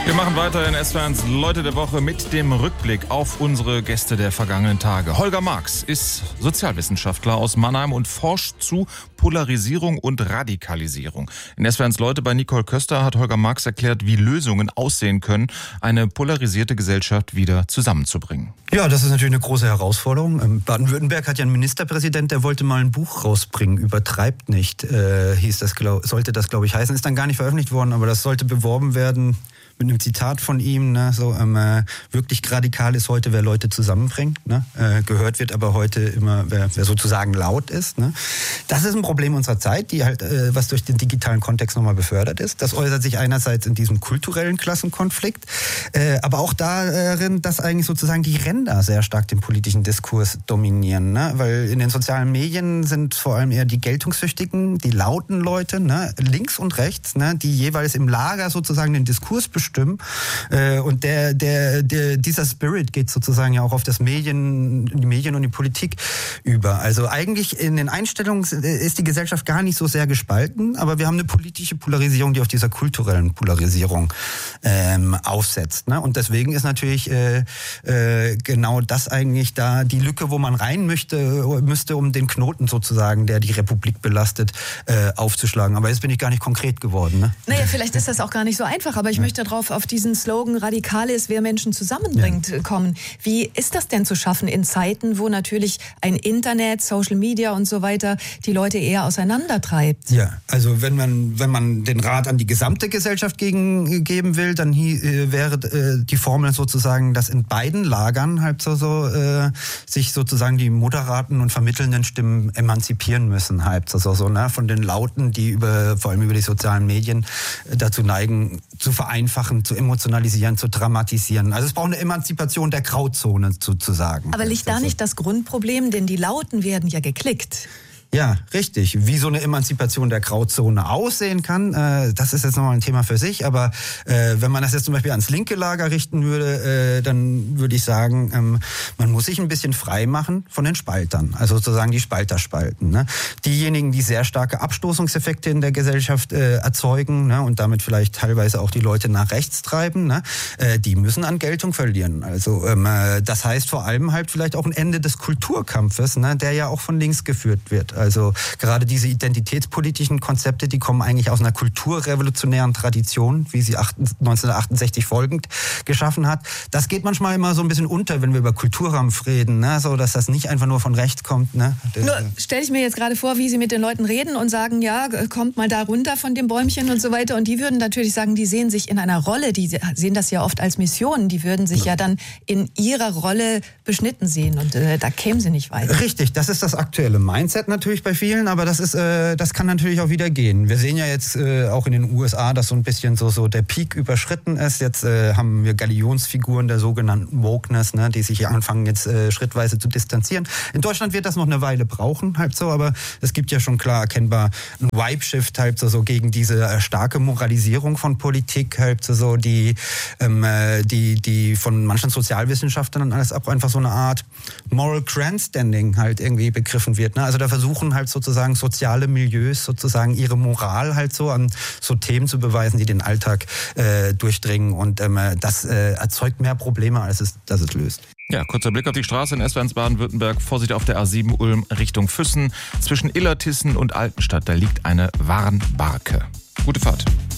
Wir machen weiter in SWRs Leute der Woche mit dem Rückblick auf unsere Gäste der vergangenen Tage. Holger Marx ist Sozialwissenschaftler aus Mannheim und forscht zu Polarisierung und Radikalisierung. In SWRs Leute bei Nicole Köster hat Holger Marx erklärt, wie Lösungen aussehen können, eine polarisierte Gesellschaft wieder zusammenzubringen. Ja, das ist natürlich eine große Herausforderung. Baden-Württemberg hat ja einen Ministerpräsident, der wollte mal ein Buch rausbringen, Übertreibt nicht, sollte das, glaube ich, heißen. Ist dann gar nicht veröffentlicht worden, aber das sollte beworben werden mit einem Zitat von ihm, ne, wirklich radikal ist heute, wer Leute zusammenbringt, ne, gehört wird aber heute immer, wer sozusagen laut ist, ne. Das ist ein Problem unserer Zeit, die halt, was durch den digitalen Kontext nochmal befördert ist. Das äußert sich einerseits in diesem kulturellen Klassenkonflikt, aber auch darin, dass eigentlich sozusagen die Ränder sehr stark den politischen Diskurs dominieren, ne, weil in den sozialen Medien sind vor allem eher die Geltungssüchtigen, die lauten Leute, ne, links und rechts, ne, die jeweils im Lager sozusagen den Diskurs bestimmen. Und dieser Spirit geht sozusagen ja auch auf die Medien und die Politik über. Also eigentlich in den Einstellungen ist die Gesellschaft gar nicht so sehr gespalten, aber wir haben eine politische Polarisierung, die auf dieser kulturellen Polarisierung aufsetzt. Ne? Und deswegen ist natürlich genau das eigentlich da die Lücke, wo man rein müsste, um den Knoten sozusagen, der die Republik belastet, aufzuschlagen. Aber jetzt bin ich gar nicht konkret geworden. Ne? Naja, vielleicht ist das auch gar nicht so einfach, aber ich möchte auf diesen Slogan radikal ist, wer Menschen zusammenbringt, kommen. Wie ist das denn zu schaffen in Zeiten, wo natürlich ein Internet, Social Media und so weiter die Leute eher auseinandertreibt? Ja, also wenn man den Rat an die gesamte Gesellschaft geben will, dann wäre die Formel sozusagen, dass in beiden Lagern halt sich sozusagen die moderaten und vermittelnden Stimmen emanzipieren müssen, halt ne, von den Lauten, die vor allem über die sozialen Medien dazu neigen, zu vereinfachen, zu emotionalisieren, zu dramatisieren. Also es braucht eine Emanzipation der Grauzone sozusagen. Aber liegt da nicht das Grundproblem? Denn die Lauten werden ja geklickt. Ja, richtig. Wie so eine Emanzipation der Grauzone aussehen kann, das ist jetzt nochmal ein Thema für sich. Aber wenn man das jetzt zum Beispiel ans linke Lager richten würde, dann würde ich sagen, man muss sich ein bisschen frei machen von den Spaltern. Also sozusagen die Spalterspalten. Ne? Diejenigen, die sehr starke Abstoßungseffekte in der Gesellschaft erzeugen, ne, und damit vielleicht teilweise auch die Leute nach rechts treiben, ne, die müssen an Geltung verlieren. Also das heißt vor allem halt vielleicht auch ein Ende des Kulturkampfes, ne, der ja auch von links geführt wird. Also gerade diese identitätspolitischen Konzepte, die kommen eigentlich aus einer kulturrevolutionären Tradition, wie sie 1968 folgend geschaffen hat. Das geht manchmal immer so ein bisschen unter, wenn wir über Kulturkampf reden, ne? So, dass das nicht einfach nur von rechts kommt. Ne? Nur stelle ich mir jetzt gerade vor, wie Sie mit den Leuten reden und sagen, ja, kommt mal da runter von dem Bäumchen und so weiter. Und die würden natürlich sagen, die sehen sich in einer Rolle, die sehen das ja oft als Mission. Die würden sich ja dann in ihrer Rolle beschnitten sehen und da kämen sie nicht weiter. Richtig, das ist das aktuelle Mindset natürlich bei vielen, aber das kann natürlich auch wieder gehen. Wir sehen ja jetzt auch in den USA, dass so ein bisschen so der Peak überschritten ist. Jetzt haben wir Galionsfiguren der sogenannten Wokeness, ne, die sich anfangen jetzt schrittweise zu distanzieren. In Deutschland wird das noch eine Weile brauchen, halt so, aber es gibt ja schon klar erkennbar einen Vibe-Shift halt so gegen diese starke Moralisierung von Politik, halt so die von manchen Sozialwissenschaftlern als auch einfach so eine Art Moral Grandstanding halt irgendwie begriffen wird. Ne? Also da versuchen halt sozusagen soziale Milieus sozusagen ihre Moral halt so an so Themen zu beweisen, die den Alltag durchdringen und das erzeugt mehr Probleme, als es löst. Ja, kurzer Blick auf die Straße in SWR Baden-Württemberg. Vorsicht auf der A7 Ulm Richtung Füssen. Zwischen Illertissen und Altenstadt, da liegt eine Warnbarke. Gute Fahrt.